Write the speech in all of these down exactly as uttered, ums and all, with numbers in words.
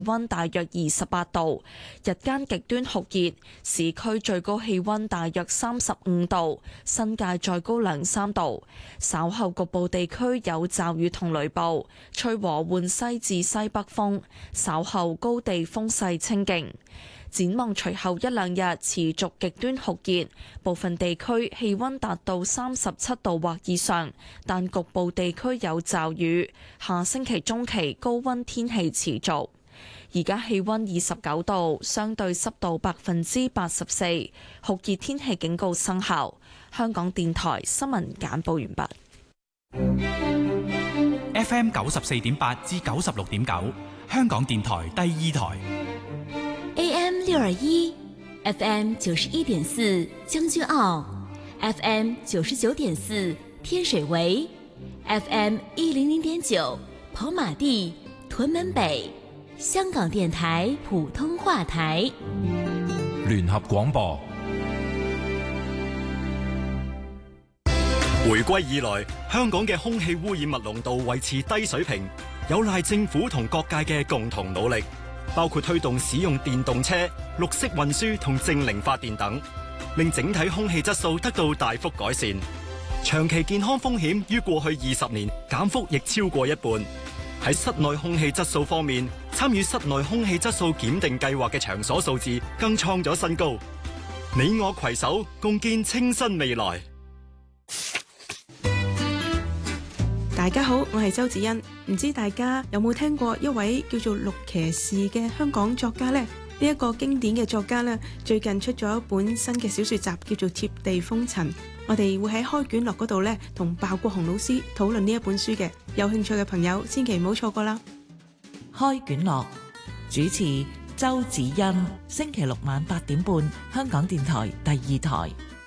溫大約二十八度，日間極端酷熱，市區最高氣溫大約三十五度，新界再高兩三度。稍後局部地區有驟雨同雷暴，吹和緩西至西北風，稍後高地風勢清勁。展望隨後一兩日持續極端酷熱，部分地區氣溫達到三十七度或以上，但局部地區有驟雨。下星期中期高溫天氣持續。而家氣溫二十九度，相對濕度百分之八十四，酷熱天氣警告生效。香港電台新聞簡報完畢。F M 九十四點八至九十六點九，香港電台第二台。 A M 六二一 ，F M 九十一點四將軍澳 ，F M 九十九點四天水圍 ，F M 一零零點九跑馬地屯門北，香港電台普通話台。 聯合廣播。 回歸以來，香港嘅空氣污染物濃度維持低水平，有賴政府同各界嘅共同努力。包括推動使用電動車、綠色運輸同淨零發電等，令整體空氣質素得到大幅改善。長期健康風險於過去二十年減幅亦超過一半。喺室內空氣質素方面，參與室內空氣質素檢定計劃嘅場所數字更創咗新高。你我攜手共建清新未來。 大家好，我係周子欣。唔知大家有冇聽過一位叫做陸騎士嘅香港作家呢？呢、這、一個經典嘅作家呢，最近出咗一本新嘅小說集，叫做《貼地風塵》。我哋會喺開卷樂嗰度呢，同鮑國雄老師討論呢一本書嘅。有興趣嘅朋友，千祈唔好錯過啦！ 開卷樂主持周子欣，星期六晚八點半，香港電台第二台。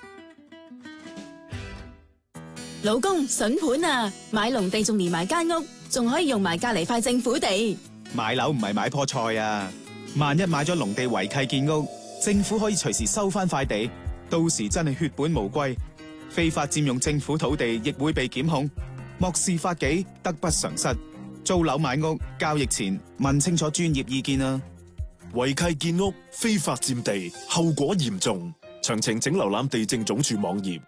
老公，筍盤啊！買農地仲連埋間屋，仲可以用埋隔籬塊政府地。 買樓唔係買棵菜啊！萬一買咗農地違契建屋，政府可以隨時收翻塊地，到時真係血本無歸。非法佔用政府土地亦會被檢控，漠視法紀，得不償失。租樓買屋交易前問清楚專業意見啊！ 違契建屋、非法佔地，後果嚴重。詳情請瀏覽地政總署網頁。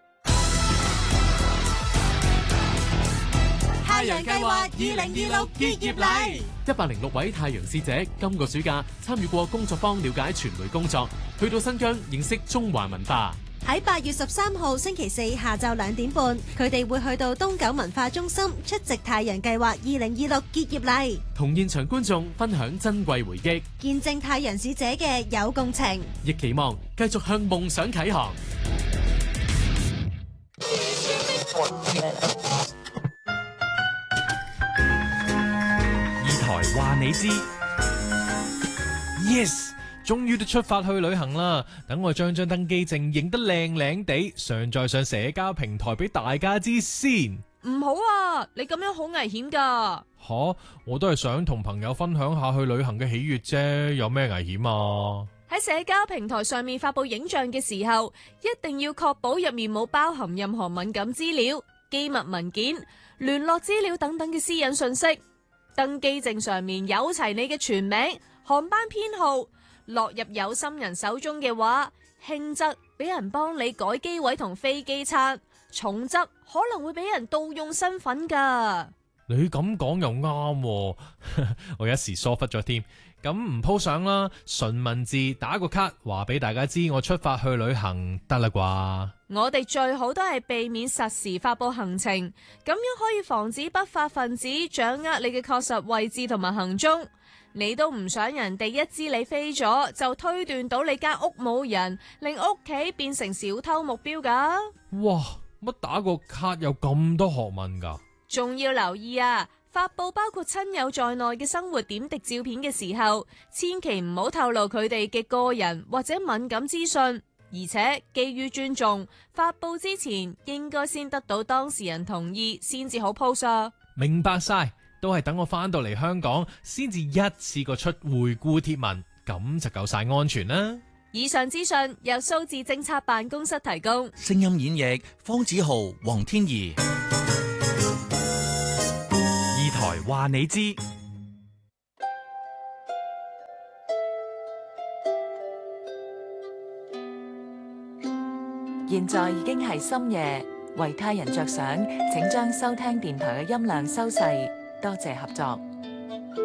太陽計劃二零二六結業禮， 一百零六位太陽使者今個暑假參與過工作坊，了解傳媒工作，去到新疆認識中華文化。 喺八月十三號星期四下晝兩點半，佢哋會去到東九文化中心出席太陽計劃二零二六結業禮， 同現場觀眾分享珍貴回憶， 見證太陽使者嘅有共情， 亦期望繼續向夢想啟航。 話你知 ，yes， 終於都出發去旅行啦！等我將張登機證影得靚靚地，上載上社交平台俾大家知先。 唔好啊，你咁樣好危險噶。 吓，我都係想同朋友分享下去旅行嘅喜悅啫，有咩危險啊？ 喺社交平台上面發佈影像嘅時候，一定要確保入面冇包含任何敏感資料、機密文件、聯絡資料等等嘅私隱信息。登機證上面有齊你嘅全名、航班編號，落入有心人手中嘅話，輕則俾人幫你改機位同飛機餐，重則可能會俾人盜用身份噶。 你咁講又啱，我一時疏忽咗添。咁唔鋪相啦，純文字打個卡，話俾大家知我出發去旅行得啦啩。 我哋最好都係避免實時發佈行程，咁樣可以防止不法分子掌握你嘅確實位置同埋行蹤。你都唔想人哋一知你飛咗就推斷到你間屋冇人，令屋企變成小偷目標噶。 哇，乜打個卡有咁多學問噶？ 仲要留意啊！發佈包括親友在內嘅生活點滴照片嘅時候，千祈唔好透露佢哋嘅個人或者敏感資訊，而且基於尊重，發佈之前應該先得到當事人同意先至好 post 啊。 明白晒，都係等我翻到嚟香港先至一次過出回顧貼文，咁就夠晒安全啦。 以上資訊由數字政策辦公室提供， 聲音演繹方子豪、黃天怡。 二台話你知。 現在已經係深夜，為他人着想，請將收聽電台嘅音量收細，多謝合作。